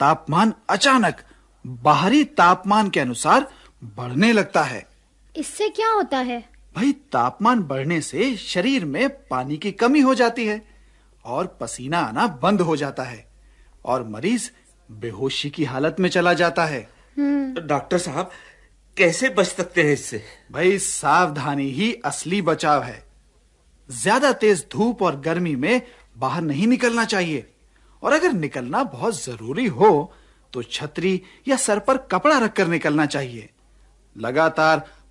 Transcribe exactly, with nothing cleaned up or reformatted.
तापमान अचानक बाहरी तापमान के अनुसार बढ़ने लगता है। इससे क्या होता है? भाई, तापमान बढ़ने से शरीर में पानी की कमी हो जाती है और पसीना आना बंद हो जाता है और मरीज बेहोशी की हालत में चला जाता है। डॉक्टर साहब, कैसे बच सकते हैं इससे? भाई, सावधानी ही असली बचाव है। ज्यादा तेज धूप और गर्मी में बाहर नहीं निकलना चाहिए और अगर निकलना बहुत जरूरी हो तो छतरी या सर पर कपड़ा रखकर निकलना चाहिए। लगातार